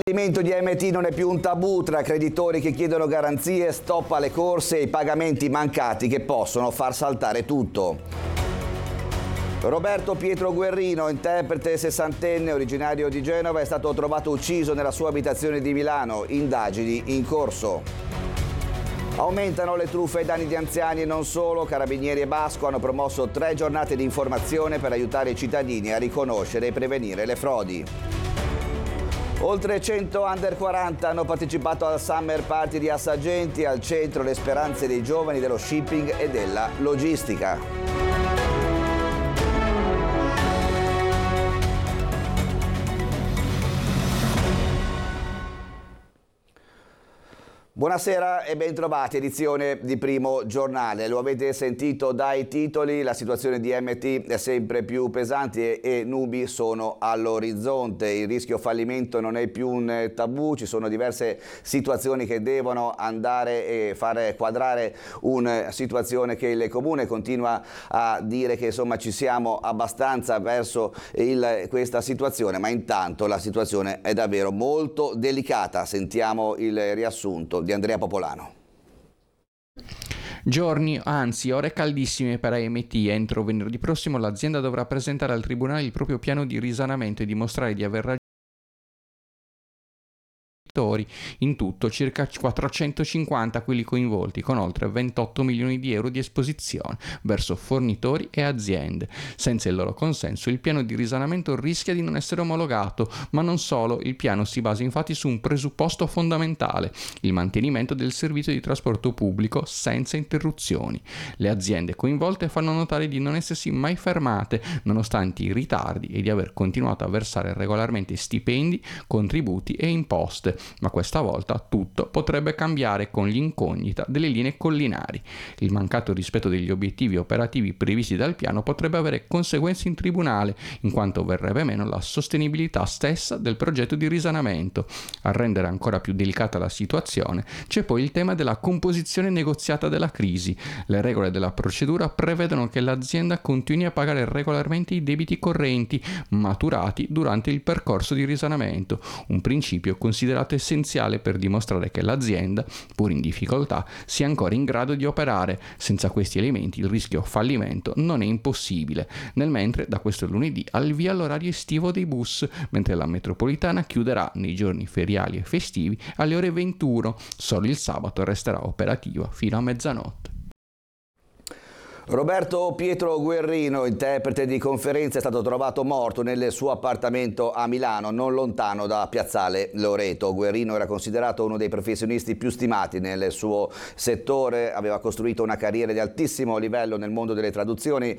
Il fallimento di AMT non è più un tabù tra creditori che chiedono garanzie, stop alle corse e i pagamenti mancati che possono far saltare tutto. Roberto Pietro Guerrino, interprete sessantenne originario di Genova, è stato trovato ucciso nella sua abitazione di Milano. Indagini in corso. Aumentano le truffe ai danni di anziani e non solo. Carabinieri e Basco hanno promosso 3 giornate di informazione per aiutare i cittadini a riconoscere e prevenire le frodi. Oltre 100 under 40 hanno partecipato al Summer Party di Assaggenti, al centro le speranze dei giovani dello shipping e della logistica. Buonasera e bentrovati, edizione di Primo Giornale. Lo avete sentito dai titoli, la situazione di MT è sempre più pesante e nubi sono all'orizzonte. Il rischio fallimento non è più un tabù, ci sono diverse situazioni che devono andare e fare quadrare una situazione che il Comune continua a dire che insomma ci siamo abbastanza verso questa situazione, ma intanto la situazione è davvero molto delicata. Sentiamo il riassunto di Andrea Popolano. Giorni, anzi ore caldissime per AMT. Entro venerdì prossimo l'azienda dovrà presentare al Tribunale il proprio piano di risanamento e dimostrare di aver in tutto circa 450 quelli coinvolti, con oltre 28 milioni di euro di esposizione verso fornitori e aziende. Senza il loro consenso il piano di risanamento rischia di non essere omologato, ma non solo, il piano si basa infatti su un presupposto fondamentale: il mantenimento del servizio di trasporto pubblico senza interruzioni. Le aziende coinvolte fanno notare di non essersi mai fermate nonostante i ritardi e di aver continuato a versare regolarmente stipendi, contributi e imposte. Ma questa volta tutto potrebbe cambiare con l'incognita delle linee collinari. Il mancato rispetto degli obiettivi operativi previsti dal piano potrebbe avere conseguenze in tribunale, in quanto verrebbe meno la sostenibilità stessa del progetto di risanamento. A rendere ancora più delicata la situazione c'è poi il tema della composizione negoziata della crisi. Le regole della procedura prevedono che l'azienda continui a pagare regolarmente i debiti correnti maturati durante il percorso di risanamento, un principio considerato essenziale per dimostrare che l'azienda, pur in difficoltà, sia ancora in grado di operare. Senza questi elementi il rischio fallimento non è impossibile. Nel mentre, da questo lunedì al via l'orario estivo dei bus, mentre la metropolitana chiuderà nei giorni feriali e festivi alle ore 21. Solo il sabato resterà operativa fino a mezzanotte. Roberto Pietro Guerrino, interprete di conferenze, è stato trovato morto nel suo appartamento a Milano, non lontano da Piazzale Loreto. Guerrino era considerato uno dei professionisti più stimati nel suo settore, aveva costruito una carriera di altissimo livello nel mondo delle traduzioni